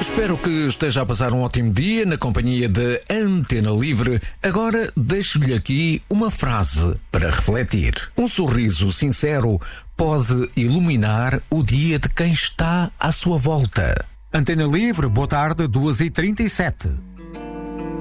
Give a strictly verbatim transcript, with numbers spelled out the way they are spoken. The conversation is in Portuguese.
Espero que esteja a passar um ótimo dia na companhia da Antena Livre. Agora deixo-lhe aqui uma frase para refletir. Um sorriso sincero pode iluminar o dia de quem está à sua volta. Antena Livre, boa tarde, duas e trinta e sete.